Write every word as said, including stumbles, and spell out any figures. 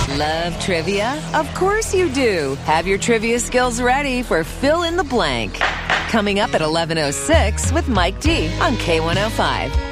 Love trivia? Of course you do. Have your trivia skills ready for Fill in the Blank. Coming up at eleven oh six with Mike D on K one oh five.